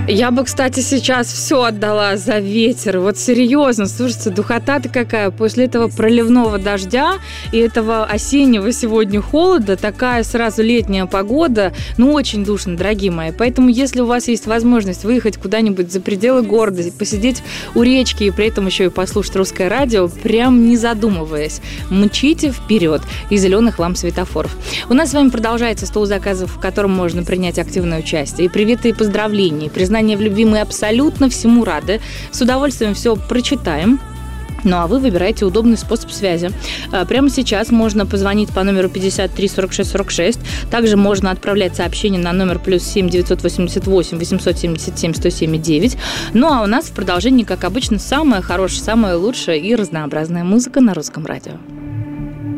Я бы, кстати, сейчас все отдала за ветер. Вот серьезно, слушайте, духота-то какая. После этого проливного дождя и этого осеннего сегодня холода, такая сразу летняя погода, ну, очень душно, дорогие мои. Поэтому, если у вас есть возможность выехать куда-нибудь за пределы города, посидеть у речки и при этом еще и послушать русское радио, прям не задумываясь, мчите вперед, и зеленых вам светофоров. У нас с вами продолжается стол заказов, в котором можно принять активное участие. И приветы, и поздравления, и признания в любви, мы абсолютно всему рады. С удовольствием все прочитаем. Ну, а вы выбираете удобный способ связи. Прямо сейчас можно позвонить по номеру 53 46 46. Также можно отправлять сообщение на номер +7 988 877 107 9. Ну, а у нас в продолжении, как обычно, самая хорошая, самая лучшая и разнообразная музыка на русском радио.